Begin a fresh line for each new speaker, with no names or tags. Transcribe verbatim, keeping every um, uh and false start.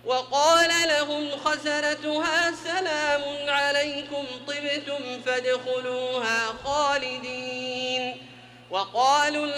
وقال لهم خزنتها سلام عليكم طبتم فادخلوها خالدين. وقالوا